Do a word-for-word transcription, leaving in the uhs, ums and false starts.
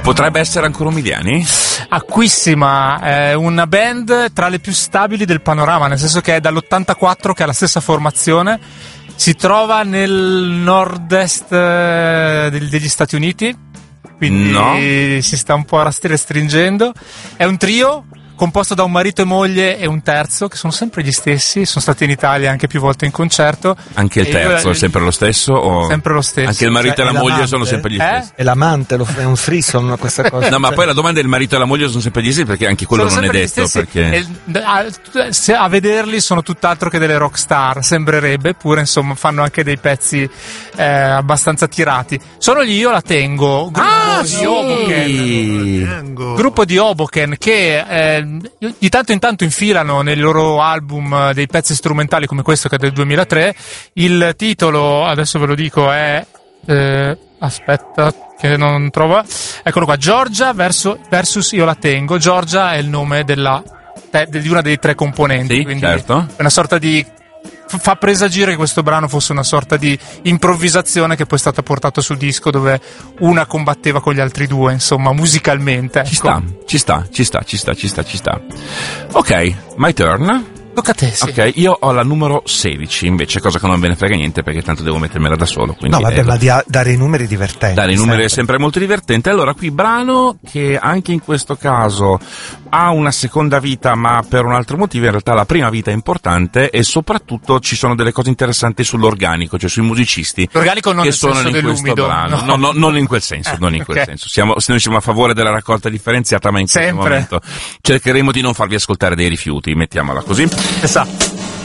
Potrebbe essere ancora Omidiani? Acquissima, è una band tra le più stabili del panorama, nel senso che è dall'ottantaquattro che ha la stessa formazione, si trova nel nord-est eh, degli Stati Uniti, quindi no. si sta un po' restringendo. È un trio composto da un marito e moglie e un terzo, che sono sempre gli stessi, sono stati in Italia anche più volte in concerto. Anche il e terzo io, è sempre lo stesso? O sempre lo stesso. Anche il marito cioè, e la moglie l'amante? sono sempre gli Eh? stessi? È l'amante, lo, è un threesome questa cosa. No, ma poi la domanda è: il marito e la moglie sono sempre gli stessi? Perché anche quello sono non è sempre gli detto. stessi, Perché... e, a, se, a vederli sono tutt'altro che delle rock star, sembrerebbe, eppure insomma fanno anche dei pezzi eh, abbastanza tirati. Sono gli Io la tengo, gruppo Ah, di sì! Hoboken, gruppo di Hoboken che eh, di tanto in tanto infilano nei loro album dei pezzi strumentali come questo che è del duemilatré. Il titolo, adesso ve lo dico, è eh, aspetta che non trovo, eccolo qua, Giorgia verso, versus Io la tengo. Giorgia è il nome della di una dei tre componenti, sì, quindi certo. è una sorta di fa presagire che questo brano fosse una sorta di improvvisazione che poi è stata portata sul disco, dove una combatteva con gli altri due, insomma, musicalmente. Ecco. Ci sta, ci sta, ci sta, ci sta, ci sta, ci sta. Ok, my turn. Tocca a te, sì. Ok, io ho la numero sedici invece, cosa che non ve ne frega niente perché tanto devo mettermela da solo. Quindi No, vabbè, eh, ma di a- dare i numeri divertenti. Dare i numeri è sempre molto divertente. Allora, qui brano che anche in questo caso ha una seconda vita, ma per un altro motivo. In realtà la prima vita è importante e soprattutto ci sono delle cose interessanti sull'organico, cioè sui musicisti L'organico non che nel sono senso in questo dell'umido, brano. no. No, no, non in quel senso, Eh, non in quel okay. senso. Siamo, se noi siamo a favore della raccolta differenziata, ma in questo Sempre. momento cercheremo di non farvi ascoltare dei rifiuti, mettiamola così. Esatto.